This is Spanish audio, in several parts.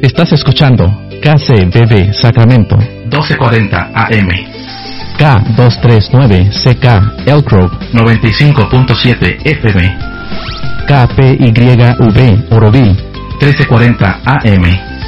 Estás escuchando KCBB Sacramento 1240 AM, K239CK Elk Grove 95.7 FM, KPYV Oroville 1340 AM,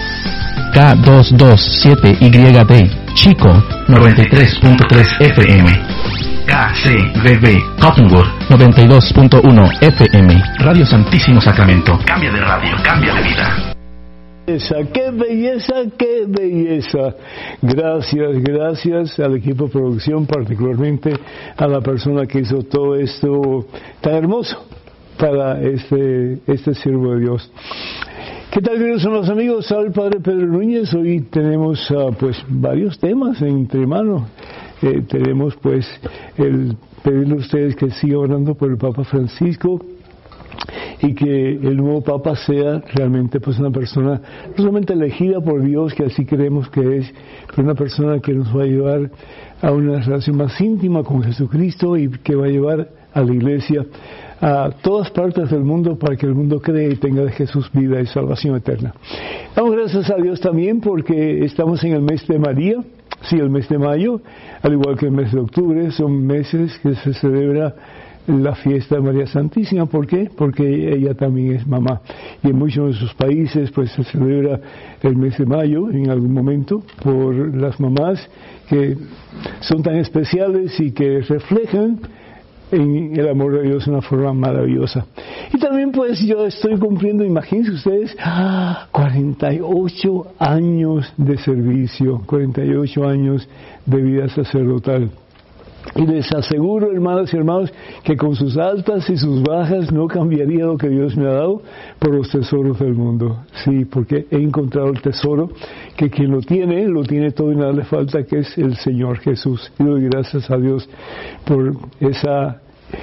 K227YD Chico 93.3 FM, KCBB Cottonwood 92.1 FM. Radio Santísimo Sacramento. Cambia de radio, cambia de vida. ¡Qué belleza, qué belleza! Gracias al equipo de producción, particularmente a la persona que hizo todo esto tan hermoso para este siervo de Dios. ¿Qué tal, queridos los amigos? Soy el Padre Pedro Núñez. Hoy tenemos pues varios temas entre manos. Tenemos pues el pedirle a ustedes que sigan orando por el Papa Francisco y que el nuevo Papa sea realmente pues una persona no solamente elegida por Dios, que así creemos que es, pero una persona que nos va a llevar a una relación más íntima con Jesucristo y que va a llevar a la Iglesia a todas partes del mundo para que el mundo cree y tenga de Jesús vida y salvación eterna. Damos gracias a Dios también porque estamos en el mes de María. Sí, el mes de mayo, al igual que el mes de octubre, son meses que se celebra la fiesta de María Santísima. ¿Por qué? Porque ella también es mamá. Y en muchos de sus países pues se celebra el mes de mayo en algún momento por las mamás que son tan especiales y que reflejan en el amor de Dios de una forma maravillosa. Y también pues yo estoy cumpliendo, imagínense ustedes, 48 años de servicio, 48 años de vida sacerdotal. Y les aseguro, hermanas y hermanos, que con sus altas y sus bajas no cambiaría lo que Dios me ha dado por los tesoros del mundo. Sí, porque he encontrado el tesoro que quien lo tiene todo y nada le falta, que es el Señor Jesús. Y doy gracias a Dios por esa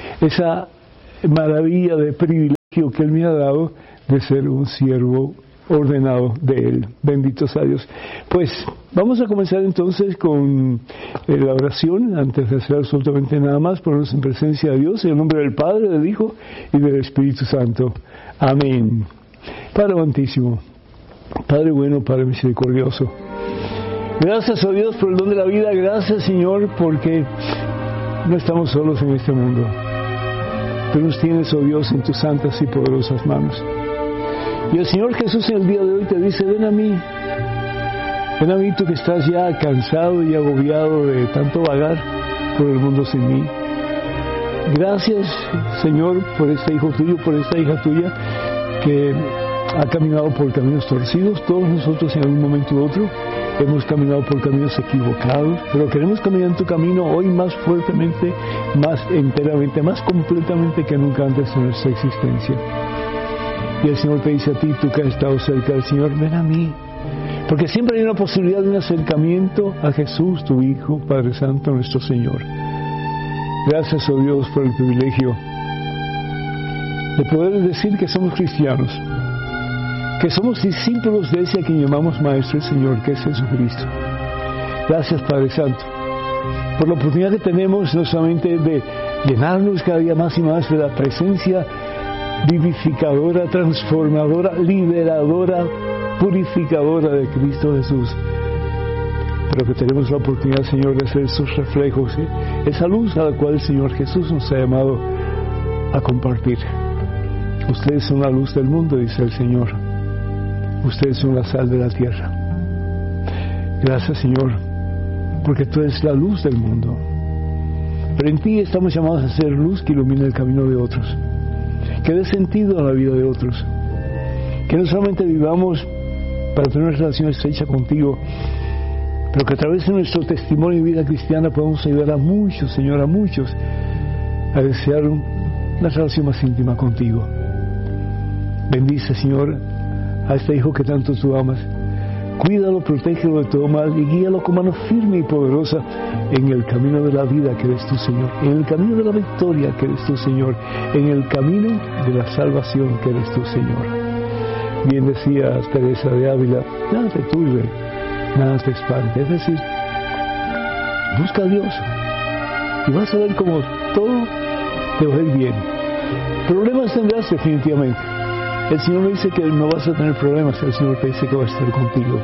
maravilla de privilegio que Él me ha dado de ser un siervo ordenado de Él. Benditos a Dios. Pues vamos a comenzar entonces con la oración. Antes de hacer absolutamente nada más, ponernos en presencia de Dios, en el nombre del Padre, del Hijo y del Espíritu Santo. Amén. Padre amantísimo, Padre bueno, Padre misericordioso, gracias a Dios por el don de la vida. Gracias, Señor, porque no estamos solos en este mundo. Tú nos tienes, oh Dios, en tus santas y poderosas manos. Y el Señor Jesús en el día de hoy te dice: ven a mí tú que estás ya cansado y agobiado de tanto vagar por el mundo sin mí. Gracias, Señor, por este hijo tuyo, por esta hija tuya que ha caminado por caminos torcidos. Todos nosotros en algún momento u otro hemos caminado por caminos equivocados, pero queremos caminar en tu camino hoy más fuertemente, más enteramente, más completamente que nunca antes en nuestra existencia. Y el Señor te dice a ti, tú que has estado cerca del Señor: ven a mí. Porque siempre hay una posibilidad de un acercamiento a Jesús, tu Hijo, Padre Santo, nuestro Señor. Gracias, oh Dios, por el privilegio de poder decir que somos cristianos, que somos discípulos de ese a quien llamamos Maestro y Señor, que es Jesucristo. Gracias, Padre Santo, por la oportunidad que tenemos no solamente de llenarnos cada día más y más de la presencia vivificadora, transformadora, liberadora, purificadora de Cristo Jesús, pero que tenemos la oportunidad, Señor, de ser esos reflejos, esa luz a la cual el Señor Jesús nos ha llamado a compartir. Ustedes son la luz del mundo, dice el Señor. Ustedes son la sal de la tierra. Gracias, Señor, porque tú eres la luz del mundo. Pero en ti estamos llamados a ser luz que ilumine el camino de otros, que dé sentido a la vida de otros, que no solamente vivamos para tener una relación estrecha contigo, pero que a través de nuestro testimonio y vida cristiana podamos ayudar a muchos, Señor, a muchos, a desear una relación más íntima contigo. Bendice, Señor, a este hijo que tanto tú amas. Cuídalo, protégelo de todo mal y guíalo con mano firme y poderosa en el camino de la vida que eres tú, Señor, en el camino de la victoria que eres tú, Señor, en el camino de la salvación que eres tú, Señor. Bien decía Teresa de Ávila: nada te turbe, nada te espante. Es decir, busca a Dios y vas a ver cómo todo te va a ir bien. Problemas tendrás definitivamente, El Señor me dice que no vas a tener problemas, el Señor te dice que va a estar contigo.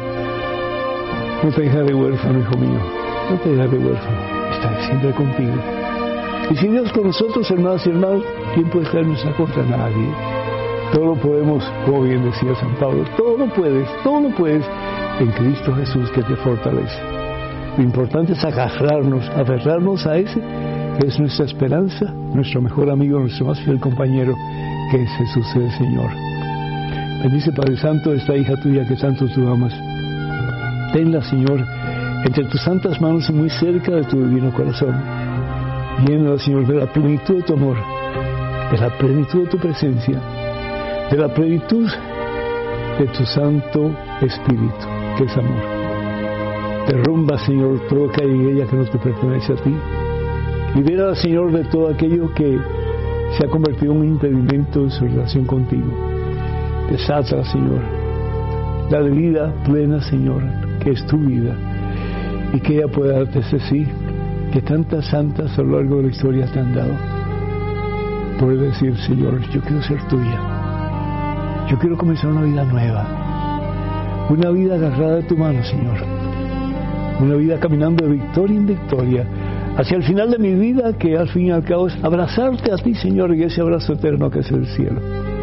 No te dejaré huérfano, hijo mío, no te dejaré huérfano, estaré siempre contigo. Y si Dios con nosotros, hermanos y hermanos, ¿quién puede estar en nuestra contra? Nadie. Todo lo podemos, como bien decía San Pablo, todo lo puedes en Cristo Jesús que te fortalece. Lo importante es aferrarnos a ese que es nuestra esperanza, nuestro mejor amigo, nuestro más fiel compañero, que es Jesús el Señor. Bendice, Padre Santo, esta hija tuya que tanto tú amas. Tenla, Señor, entre tus santas manos y muy cerca de tu divino corazón. Llénala, Señor, de la plenitud de tu amor, de la plenitud de tu presencia, de la plenitud de tu Santo Espíritu, que es amor. Derrumba, Señor, todo lo que hay en ella que no te pertenece a ti. Libérala, Señor, de todo aquello que se ha convertido en un impedimento en su relación contigo. Desátala, Señor. Dale vida plena, Señor, que es tu vida. Y que ella pueda darte ese sí, que tantas santas a lo largo de la historia te han dado. Puede decir, Señor, yo quiero ser tuya. Yo quiero comenzar una vida nueva. Una vida agarrada de tu mano, Señor. Una vida caminando de victoria en victoria. Hacia el final de mi vida, que al fin y al cabo es abrazarte a ti, Señor, y ese abrazo eterno que es el cielo.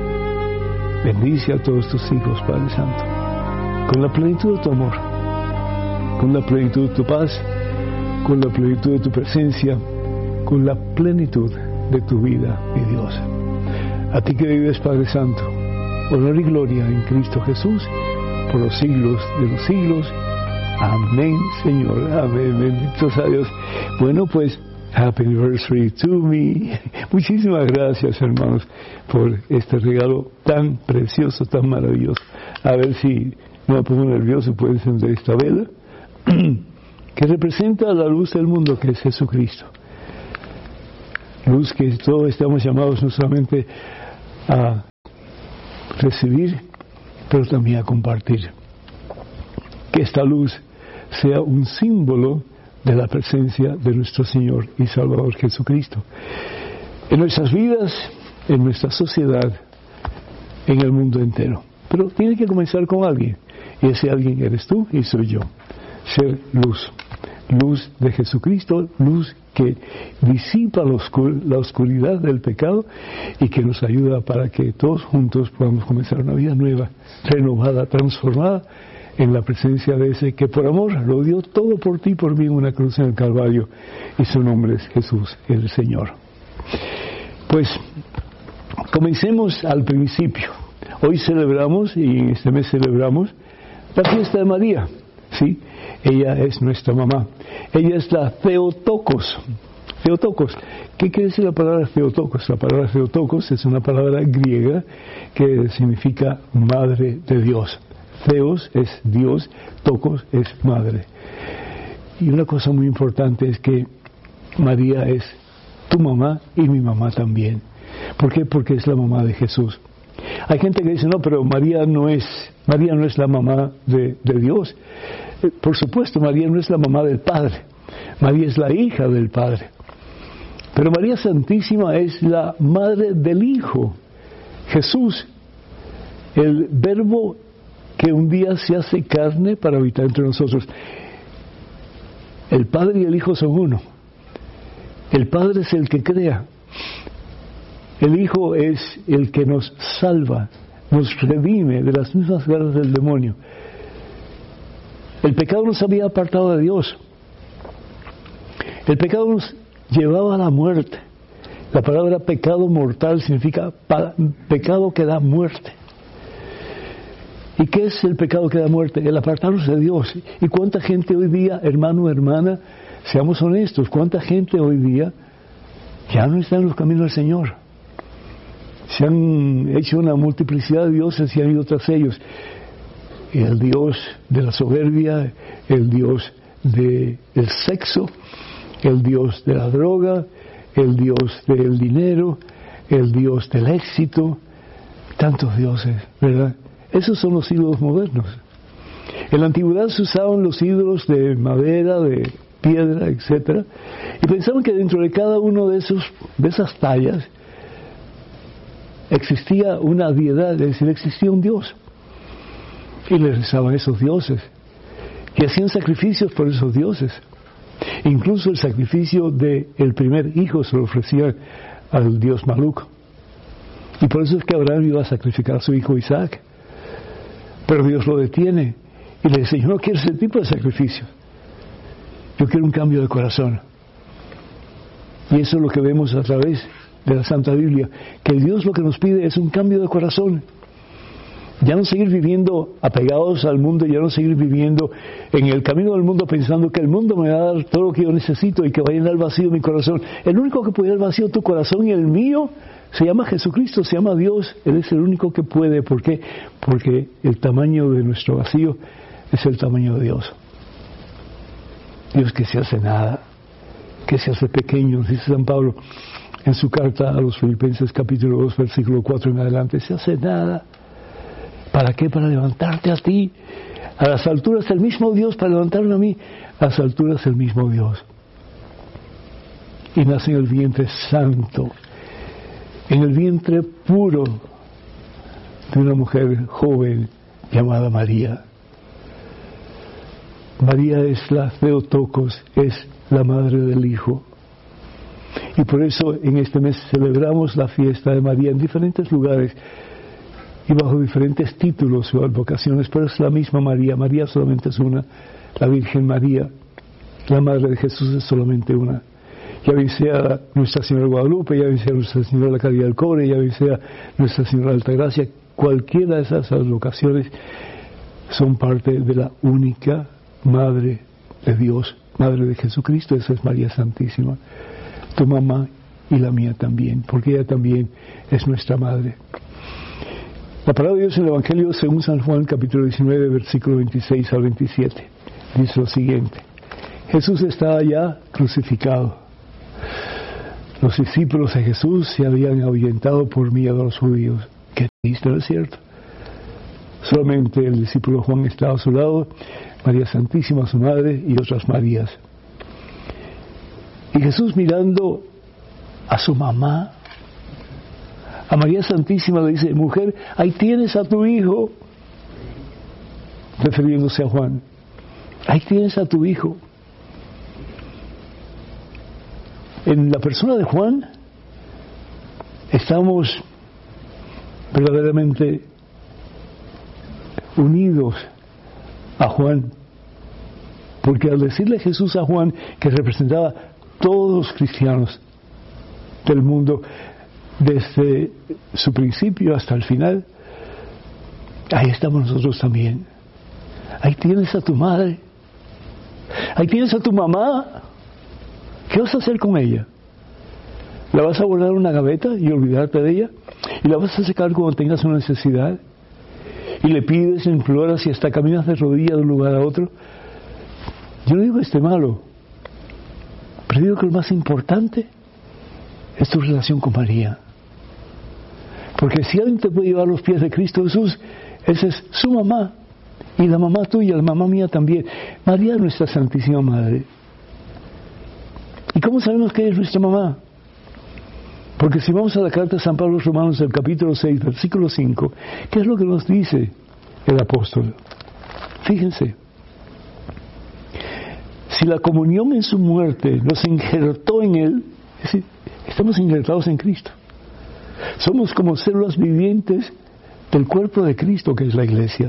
Bendice a todos tus hijos, Padre Santo, con la plenitud de tu amor, con la plenitud de tu paz, con la plenitud de tu presencia, con la plenitud de tu vida, mi Dios. A ti que vives, Padre Santo, honor y gloria en Cristo Jesús, por los siglos de los siglos. Amén, Señor. Amén. Bendito sea Dios. Bueno, pues, Happy Anniversary to me. Muchísimas gracias, hermanos, por este regalo tan precioso, tan maravilloso. A ver si no me pongo nervioso, puedo encender esta vela, que representa la luz del mundo, que es Jesucristo. Luz que todos estamos llamados no solamente a recibir, pero también a compartir. Que esta luz sea un símbolo de la presencia de nuestro Señor y Salvador Jesucristo en nuestras vidas, en nuestra sociedad, en el mundo entero. Pero tiene que comenzar con alguien, y ese alguien eres tú y soy yo. Ser luz, luz de Jesucristo, luz que disipa la oscuridad del pecado y que nos ayuda para que todos juntos podamos comenzar una vida nueva, renovada, transformada en la presencia de ese que por amor lo dio todo por ti, por mí, en una cruz en el Calvario, y su nombre es Jesús, el Señor. Pues, comencemos al principio. Hoy celebramos, y en este mes celebramos, la fiesta de María, ¿sí? Ella es nuestra mamá. Ella es la Theotokos. Theotokos. ¿Qué quiere decir la palabra Theotokos? La palabra Theotokos es una palabra griega que significa Madre de Dios. Theos es Dios, Tokos es Madre. Y una cosa muy importante es que María es tu mamá y mi mamá también. ¿Por qué? Porque es la mamá de Jesús. Hay gente que dice, no, pero María no es la mamá de Dios. Por supuesto, María no es la mamá del Padre. María es la hija del Padre. Pero María Santísima es la madre del Hijo. Jesús, el Verbo que un día se hace carne para habitar entre nosotros. El Padre y el Hijo son uno. El Padre es el que crea. El Hijo es el que nos salva, nos redime de las mismas garras del demonio. El pecado nos había apartado de Dios. El pecado nos llevaba a la muerte. La palabra pecado mortal significa pecado que da muerte. ¿Y qué es el pecado que da muerte? El apartarnos de Dios. ¿Y cuánta gente hoy día, hermano, hermana, seamos honestos, cuánta gente hoy día ya no está en los caminos del Señor? Se han hecho una multiplicidad de dioses y han ido tras ellos. El Dios de la soberbia, el Dios del sexo, el Dios de la droga, el Dios del dinero, el Dios del éxito. Tantos dioses, ¿verdad? Esos son los ídolos modernos. En la antigüedad se usaban los ídolos de madera, de piedra, etc. Y pensaban que dentro de cada uno de esas tallas existía una deidad, es decir, existía un Dios. Y le rezaban a esos dioses. Y hacían sacrificios por esos dioses. Incluso el sacrificio del primer hijo se lo ofrecían al dios Marduk. Y por eso es que Abraham iba a sacrificar a su hijo Isaac. Pero Dios lo detiene y le dice: yo no quiero ese tipo de sacrificio. Yo quiero un cambio de corazón. Y eso es lo que vemos a través de la Santa Biblia, que Dios lo que nos pide es un cambio de corazón. Ya no seguir viviendo apegados al mundo, ya no seguir viviendo en el camino del mundo pensando que el mundo me va a dar todo lo que yo necesito y que va a llenar el vacío mi corazón. El único que puede llenar el vacío tu corazón y el mío se llama Jesucristo, se llama Dios. Él es el único que puede. ¿Por qué? Porque el tamaño de nuestro vacío es el tamaño de Dios. Dios que se hace nada, que se hace pequeño, dice San Pablo en su carta a los Filipenses capítulo 2 versículo 4 en adelante, se hace nada. ¿Para qué? Para levantarte a ti. A las alturas el mismo Dios, para levantarme a mí, a las alturas el mismo Dios. Y nace en el vientre santo, en el vientre puro de una mujer joven llamada María. María es la Theotokos, es la madre del Hijo. Y por eso en este mes celebramos la fiesta de María en diferentes lugares y bajo diferentes títulos o advocaciones, pero es la misma María. María solamente es una. La Virgen María, la Madre de Jesús, es solamente una. Ya bien sea Nuestra Señora de Guadalupe, ya bien sea Nuestra Señora de la Caridad del Cobre, ya bien sea Nuestra Señora de Altagracia, cualquiera de esas advocaciones son parte de la única Madre de Dios, Madre de Jesucristo. Esa es María Santísima, tu mamá y la mía también, porque ella también es nuestra Madre. La palabra de Dios en el Evangelio según San Juan, capítulo 19, versículo 26 al 27, dice lo siguiente: Jesús estaba ya crucificado. Los discípulos de Jesús se habían ahuyentado por miedo a los judíos. Qué triste, ¿no es cierto? Solamente el discípulo Juan estaba a su lado, María Santísima, su madre, y otras Marías. Y Jesús, mirando a su mamá, a María Santísima, le dice: mujer, ahí tienes a tu hijo, refiriéndose a Juan. Ahí tienes a tu hijo. En la persona de Juan estamos verdaderamente unidos a Juan, porque al decirle Jesús a Juan, que representaba todos los cristianos del mundo, desde su principio hasta el final, ahí estamos nosotros también. Ahí tienes a tu madre, ahí tienes a tu mamá. ¿Qué vas a hacer con ella? ¿La vas a guardar en una gaveta y olvidarte de ella? ¿Y la vas a sacar cuando tengas una necesidad? ¿Y le pides, le imploras y hasta caminas de rodillas de un lugar a otro? Yo no digo que esté malo, pero digo que lo más importante es tu relación con María. Porque si alguien te puede llevar a los pies de Cristo Jesús, esa es su mamá, y la mamá tuya, la mamá mía también. María es nuestra Santísima Madre. ¿Y cómo sabemos que es nuestra mamá? Porque si vamos a la carta de San Pablo a los Romanos, el capítulo 6, versículo 5, ¿qué es lo que nos dice el apóstol? Fíjense, si la comunión en su muerte nos injertó en Él, es decir, estamos injertados en Cristo. Somos como células vivientes del cuerpo de Cristo, que es la Iglesia.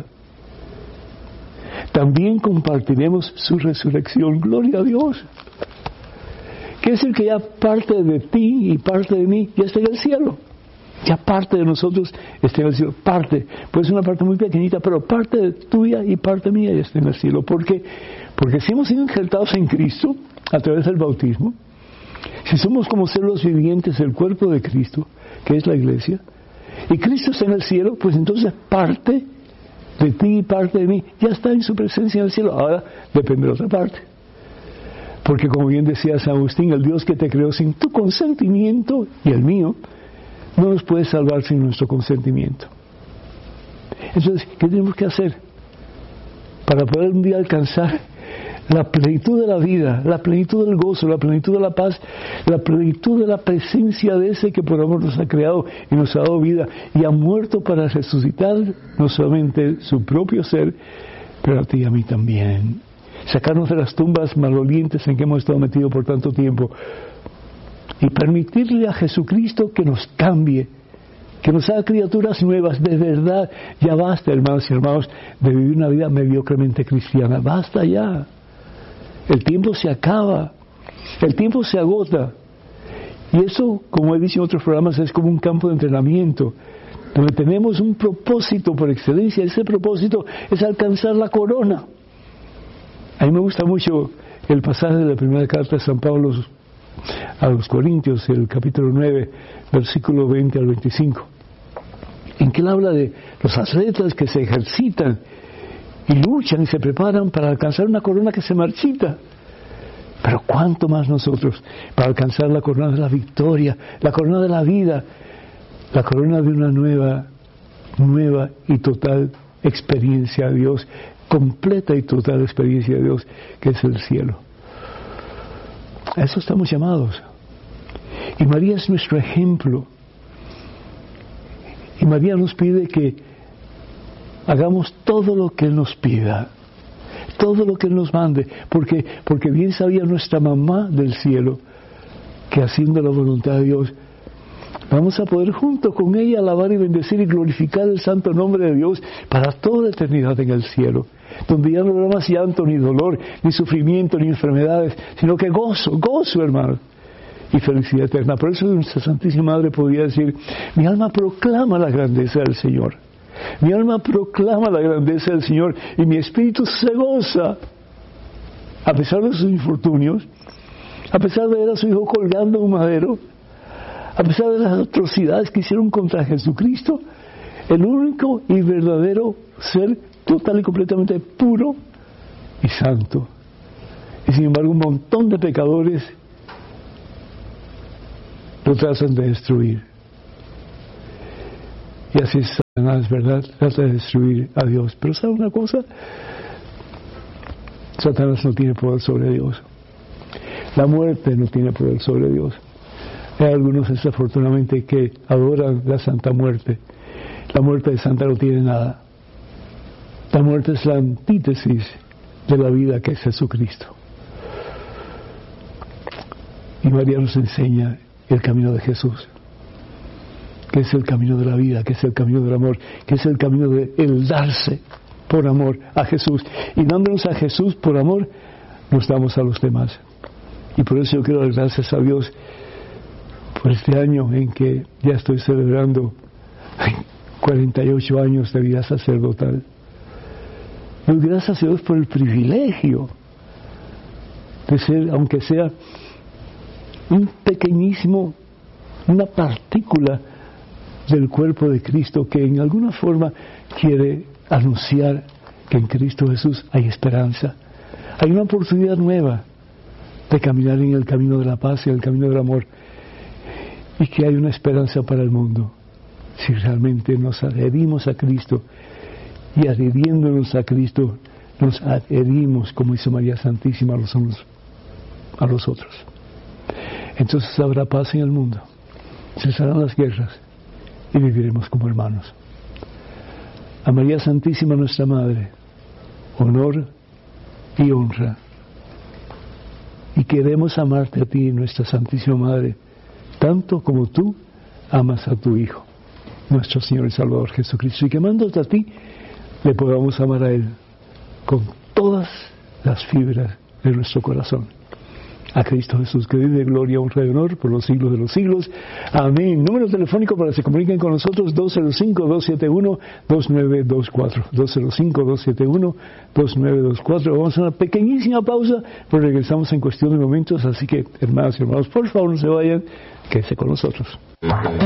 También compartiremos su resurrección. ¡Gloria a Dios! Quiere decir que ya parte de ti y parte de mí ya está en el cielo. Ya parte de nosotros está en el cielo. Parte, puede ser una parte muy pequeñita, pero parte de tuya y parte mía ya está en el cielo. ¿Por qué? Porque si hemos sido injertados en Cristo a través del bautismo, si somos como células vivientes del cuerpo de Cristo, que es la Iglesia, y Cristo está en el cielo, pues entonces parte de ti y parte de mí ya está en su presencia en el cielo. Ahora depende de otra parte. Porque como bien decía San Agustín, el Dios que te creó sin tu consentimiento y el mío, no nos puede salvar sin nuestro consentimiento. Entonces, ¿qué tenemos que hacer para poder un día alcanzar la plenitud de la vida, la plenitud del gozo, la plenitud de la paz, la plenitud de la presencia de ese que por amor nos ha creado y nos ha dado vida y ha muerto para resucitar no solamente su propio ser, pero a ti y a mí también. Sacarnos de las tumbas malolientes en que hemos estado metidos por tanto tiempo y permitirle a Jesucristo que nos cambie, que nos haga criaturas nuevas. De verdad, ya basta, hermanos y hermanos, de vivir una vida mediocremente cristiana. Basta ya. El tiempo se acaba, el tiempo se agota. Y eso, como he dicho en otros programas, es como un campo de entrenamiento, donde tenemos un propósito por excelencia. Ese propósito es alcanzar la corona. A mí me gusta mucho el pasaje de la primera carta de San Pablo a los Corintios, el capítulo 9, versículo 20 al 25, en que él habla de los atletas que se ejercitan y luchan y se preparan para alcanzar una corona que se marchita. Pero cuánto más nosotros para alcanzar la corona de la victoria, la corona de la vida, la corona de una nueva y total experiencia de Dios, completa y total experiencia de Dios, que es el cielo. A eso estamos llamados. Y María es nuestro ejemplo. Y María nos pide que hagamos todo lo que Él nos pida, todo lo que Él nos mande, porque bien sabía nuestra mamá del cielo que haciendo la voluntad de Dios vamos a poder junto con ella alabar y bendecir y glorificar el santo nombre de Dios para toda la eternidad en el cielo, donde ya no habrá más llanto, ni dolor, ni sufrimiento, ni enfermedades, sino que gozo, hermano, y felicidad eterna. Por eso nuestra Santísima Madre podía decir: mi alma proclama la grandeza del Señor, mi alma proclama la grandeza del Señor, y mi espíritu se goza, a pesar de sus infortunios, a pesar de ver a su Hijo colgando en un madero, a pesar de las atrocidades que hicieron contra Jesucristo, el único y verdadero ser total y completamente puro y santo. Y sin embargo un montón de pecadores lo tratan de destruir. Y así es Satanás, ¿verdad? Trata de destruir a Dios. Pero ¿sabe una cosa? Satanás no tiene poder sobre Dios. La muerte no tiene poder sobre Dios. Hay algunos, desafortunadamente, que adoran la Santa Muerte. La muerte de Santa no tiene nada. La muerte es la antítesis de la vida que es Jesucristo. Y María nos enseña el camino de Jesús, que es el camino de la vida, que es el camino del amor, que es el camino de el darse por amor a Jesús. Y dándonos a Jesús por amor, nos damos a los demás. Y por eso yo quiero dar gracias a Dios por este año en que ya estoy celebrando 48 años de vida sacerdotal. Doy gracias a Dios por el privilegio de ser, aunque sea un pequeñísimo, una partícula del cuerpo de Cristo que en alguna forma quiere anunciar que en Cristo Jesús hay esperanza. Hay una oportunidad nueva de caminar en el camino de la paz y en el camino del amor, y que hay una esperanza para el mundo si realmente nos adherimos a Cristo, y adhiriéndonos a Cristo nos adherimos, como hizo María Santísima, los unos a los otros. Entonces habrá paz en el mundo, cesarán las guerras y viviremos como hermanos. A María Santísima, nuestra Madre, honor y honra. Y queremos amarte a ti, nuestra Santísima Madre, tanto como tú amas a tu Hijo, nuestro Señor y Salvador Jesucristo, y que amándote a ti, le podamos amar a Él con todas las fibras de nuestro corazón. A Cristo Jesús, que vive gloria, honra y honor por los siglos de los siglos. Amén. Número telefónico para que se comuniquen con nosotros: 205-271-2924. 205-271-2924. Vamos a hacer una pequeñísima pausa, pero regresamos en cuestión de momentos. Así que, hermanas y hermanos, por favor no se vayan, quédense con nosotros.